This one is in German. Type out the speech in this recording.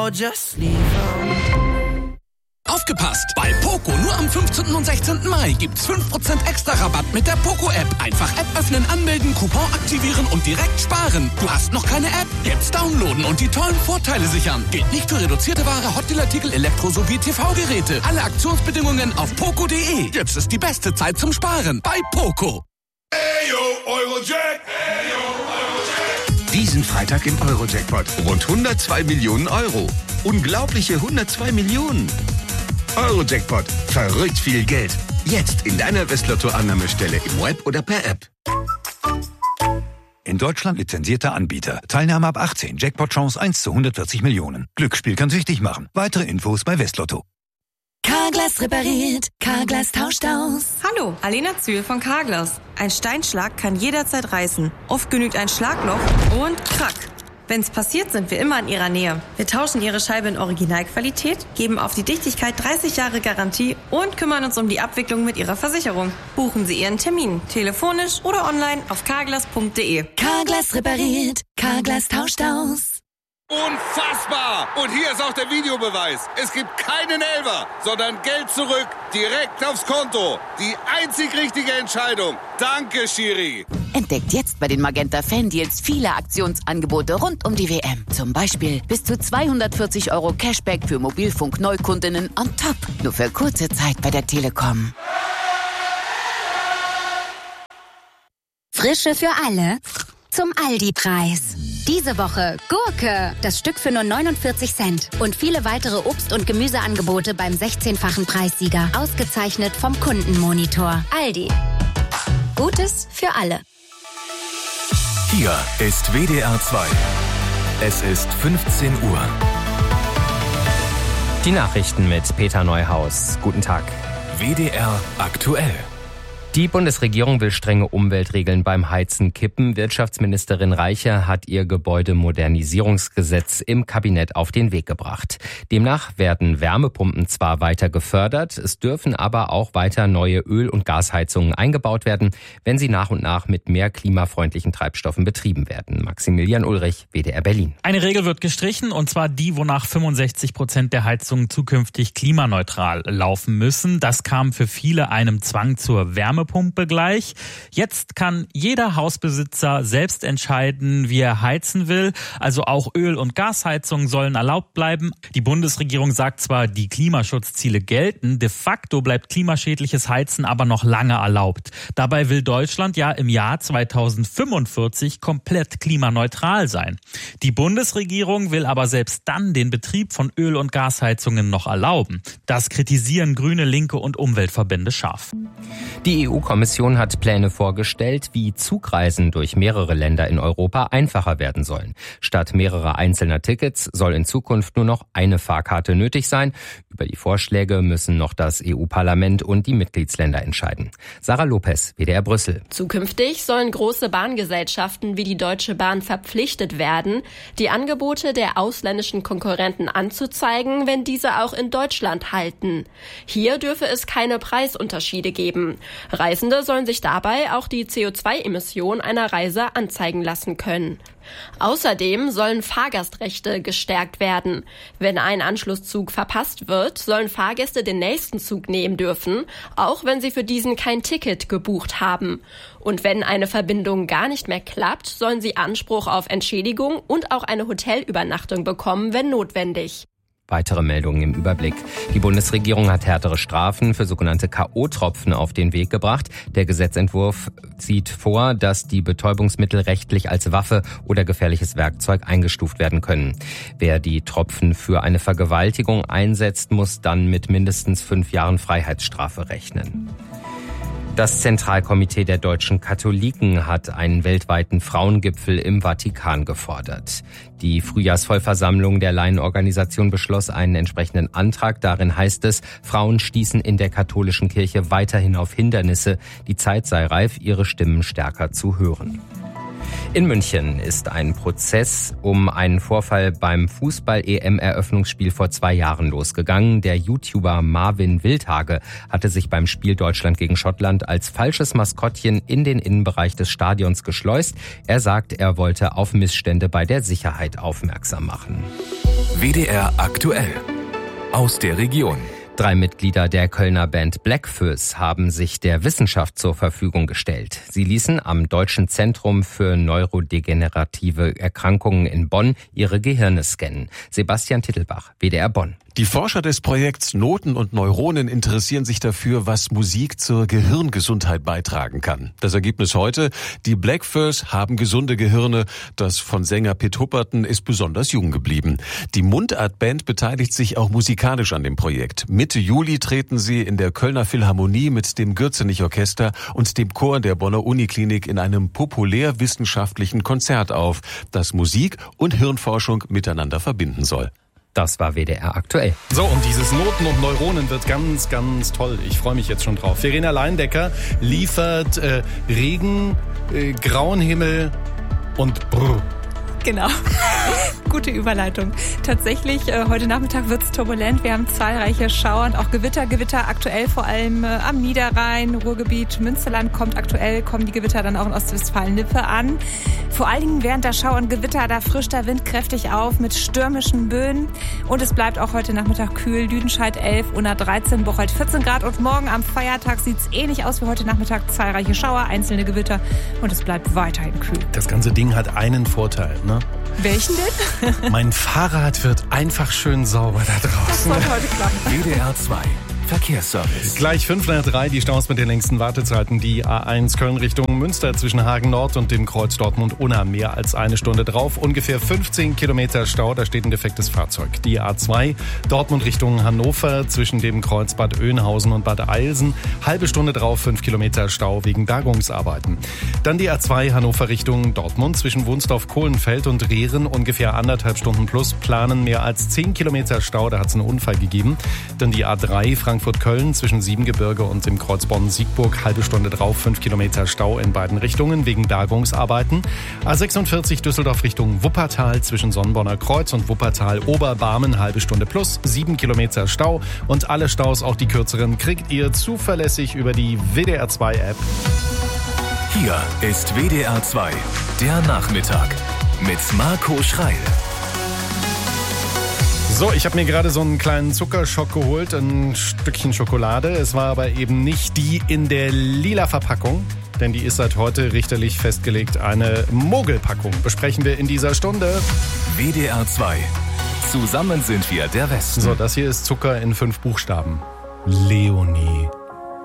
know, just leave them. Aufgepasst! Bei Poco nur am 15. und 16. Mai gibt's 5% extra Rabatt mit der Poco-App. Einfach App öffnen, anmelden, Coupon aktivieren und direkt sparen. Du hast noch keine App? Jetzt downloaden und die tollen Vorteile sichern. Gilt nicht für reduzierte Ware, Hotdealartikel, Elektro- sowie TV-Geräte. Alle Aktionsbedingungen auf poco.de. Jetzt ist die beste Zeit zum Sparen bei Poco. Ayo, Eurojack! Ayo, Eurojack! Diesen Freitag im Eurojackpot. Rund 102 Millionen Euro. Unglaubliche 102 Millionen. Eurojackpot. Verrückt viel Geld. Jetzt in deiner Westlotto-Annahmestelle im Web oder per App. In Deutschland lizenzierter Anbieter. Teilnahme ab 18. Jackpot-Chance 1 zu 140 Millionen. Glücksspiel kann süchtig machen. Weitere Infos bei Westlotto. Carglass repariert. Carglass tauscht aus. Hallo, Alena Zühl von Carglass. Ein Steinschlag kann jederzeit reißen. Oft genügt ein Schlagloch und krack. Wenn's passiert, sind wir immer in Ihrer Nähe. Wir tauschen Ihre Scheibe in Originalqualität, geben auf die Dichtigkeit 30 Jahre Garantie und kümmern uns um die Abwicklung mit Ihrer Versicherung. Buchen Sie Ihren Termin, telefonisch oder online auf carglass.de. Carglass repariert. Carglass tauscht aus. Unfassbar! Und hier ist auch der Videobeweis. Es gibt keinen Elfer, sondern Geld zurück, direkt aufs Konto. Die einzig richtige Entscheidung. Danke, Schiri. Entdeckt jetzt bei den Magenta Fan-Deals viele Aktionsangebote rund um die WM. Zum Beispiel bis zu 240 € Cashback für Mobilfunk-Neukundinnen on top. Nur für kurze Zeit bei der Telekom. Frische für alle zum Aldi-Preis. Diese Woche Gurke, das Stück für nur 49 Cent. Und viele weitere Obst- und Gemüseangebote beim 16-fachen Preissieger. Ausgezeichnet vom Kundenmonitor. Aldi. Gutes für alle. Hier ist WDR 2. Es ist 15 Uhr. Die Nachrichten mit Peter Neuhaus. Guten Tag. WDR aktuell. Die Bundesregierung will strenge Umweltregeln beim Heizen kippen. Wirtschaftsministerin Reiche hat ihr Gebäudemodernisierungsgesetz im Kabinett auf den Weg gebracht. Demnach werden Wärmepumpen zwar weiter gefördert, es dürfen aber auch weiter neue Öl- und Gasheizungen eingebaut werden, wenn sie nach und nach mit mehr klimafreundlichen Treibstoffen betrieben werden. Maximilian Ulrich, WDR Berlin. Eine Regel wird gestrichen, und zwar die, wonach 65% der Heizungen zukünftig klimaneutral laufen müssen. Das kam für viele einem Zwang zur Wärmepumpe gleich. Jetzt kann jeder Hausbesitzer selbst entscheiden, wie er heizen will. Also auch Öl- und Gasheizungen sollen erlaubt bleiben. Die Bundesregierung sagt zwar, die Klimaschutzziele gelten, de facto bleibt klimaschädliches Heizen aber noch lange erlaubt. Dabei will Deutschland ja im Jahr 2045 komplett klimaneutral sein. Die Bundesregierung will aber selbst dann den Betrieb von Öl- und Gasheizungen noch erlauben. Das kritisieren Grüne, Linke und Umweltverbände scharf. Die EU-Kommission hat Pläne vorgestellt, wie Zugreisen durch mehrere Länder in Europa einfacher werden sollen. Statt mehrerer einzelner Tickets soll in Zukunft nur noch eine Fahrkarte nötig sein. Über die Vorschläge müssen noch das EU-Parlament und die Mitgliedsländer entscheiden. Sarah Lopez, WDR Brüssel. Zukünftig sollen große Bahngesellschaften wie die Deutsche Bahn verpflichtet werden, die Angebote der ausländischen Konkurrenten anzuzeigen, wenn diese auch in Deutschland halten. Hier dürfe es keine Preisunterschiede geben. Reisende sollen sich dabei auch die CO2-Emission einer Reise anzeigen lassen können. Außerdem sollen Fahrgastrechte gestärkt werden. Wenn ein Anschlusszug verpasst wird, sollen Fahrgäste den nächsten Zug nehmen dürfen, auch wenn sie für diesen kein Ticket gebucht haben. Und wenn eine Verbindung gar nicht mehr klappt, sollen sie Anspruch auf Entschädigung und auch eine Hotelübernachtung bekommen, wenn notwendig. Weitere Meldungen im Überblick. Die Bundesregierung hat härtere Strafen für sogenannte K.O.-Tropfen auf den Weg gebracht. Der Gesetzentwurf sieht vor, dass die Betäubungsmittel rechtlich als Waffe oder gefährliches Werkzeug eingestuft werden können. Wer die Tropfen für eine Vergewaltigung einsetzt, muss dann mit mindestens 5 Jahren Freiheitsstrafe rechnen. Das Zentralkomitee der deutschen Katholiken hat einen weltweiten Frauengipfel im Vatikan gefordert. Die Frühjahrsvollversammlung der Laienorganisation beschloss einen entsprechenden Antrag. Darin heißt es, Frauen stießen in der katholischen Kirche weiterhin auf Hindernisse. Die Zeit sei reif, ihre Stimmen stärker zu hören. In München ist ein Prozess um einen Vorfall beim Fußball-EM-Eröffnungsspiel vor 2 Jahren losgegangen. Der YouTuber Marvin Wildhage hatte sich beim Spiel Deutschland gegen Schottland als falsches Maskottchen in den Innenbereich des Stadions geschleust. Er sagt, er wollte auf Missstände bei der Sicherheit aufmerksam machen. WDR aktuell. Aus der Region. 3 Mitglieder der Kölner Band Blackfoes haben sich der Wissenschaft zur Verfügung gestellt. Sie ließen am Deutschen Zentrum für neurodegenerative Erkrankungen in Bonn ihre Gehirne scannen. Sebastian Tittelbach, WDR Bonn. Die Forscher des Projekts Noten und Neuronen interessieren sich dafür, was Musik zur Gehirngesundheit beitragen kann. Das Ergebnis heute: Die Blackfoes haben gesunde Gehirne. Das von Sänger Pitt Hupperton ist besonders jung geblieben. Die Mundart-Band beteiligt sich auch musikalisch an dem Projekt. Mitte Juli treten sie in der Kölner Philharmonie mit dem Gürzenich-Orchester und dem Chor der Bonner Uniklinik in einem populärwissenschaftlichen Konzert auf, das Musik und Hirnforschung miteinander verbinden soll. Das war WDR aktuell. So, und dieses Noten und Neuronen wird ganz, ganz toll. Ich freue mich jetzt schon drauf. Verena Leindecker liefert Regen, grauen Himmel und Brrr. Genau. Gute Überleitung. Tatsächlich, heute Nachmittag wird's turbulent. Wir haben zahlreiche Schauer und auch Gewitter. Gewitter aktuell vor allem am Niederrhein, Ruhrgebiet, Münsterland kommen die Gewitter dann auch in Ostwestfalen-Lippe an. Vor allen Dingen während der Schauer und Gewitter, da frischt der Wind kräftig auf mit stürmischen Böen. Und es bleibt auch heute Nachmittag kühl. Lüdenscheid 11, Unna 13, Bocholt 14 Grad. Und morgen am Feiertag sieht's ähnlich aus wie heute Nachmittag. Zahlreiche Schauer, einzelne Gewitter. Und es bleibt weiterhin kühl. Das ganze Ding hat einen Vorteil, ne? Welchen denn? Mein Fahrrad wird einfach schön sauber da draußen. Das soll heute klappen. WDR 2 Verkehrsservice. Gleich 5 nach 3, die Staus mit den längsten Wartezeiten. Die A1 Köln Richtung Münster zwischen Hagen Nord und dem Kreuz Dortmund-Unna. Mehr als 1 Stunde drauf. Ungefähr 15 Kilometer Stau, da steht ein defektes Fahrzeug. Die A2 Dortmund Richtung Hannover zwischen dem Kreuz Bad Oeynhausen und Bad Eilsen. Halbe Stunde drauf, 5 Kilometer Stau wegen Bergungsarbeiten. Dann die A2 Hannover Richtung Dortmund zwischen Wunsdorf-Kohlenfeld und Rehren. Ungefähr 1,5 Stunden plus, planen mehr als 10 Kilometer Stau. Da hat es einen Unfall gegeben. Dann die A3 Frankfurt-Köln zwischen Siebengebirge und dem Kreuz Bonn-Siegburg. Halbe Stunde drauf, 5 Kilometer Stau in beiden Richtungen wegen Bergungsarbeiten. A46 Düsseldorf Richtung Wuppertal zwischen Sonnenborner Kreuz und Wuppertal-Oberbarmen. Halbe Stunde plus, 7 Kilometer Stau. Und alle Staus, auch die kürzeren, kriegt ihr zuverlässig über die WDR 2 App. Hier ist WDR 2, der Nachmittag mit Marco Schreil. So, ich habe mir gerade so einen kleinen Zuckerschock geholt, ein Stückchen Schokolade. Es war aber eben nicht die in der lila Verpackung, denn die ist seit heute richterlich festgelegt eine Mogelpackung. Besprechen wir in dieser Stunde. WDR 2. Zusammen sind wir der Westen. So, das hier ist Zucker in 5 Buchstaben. Leonie.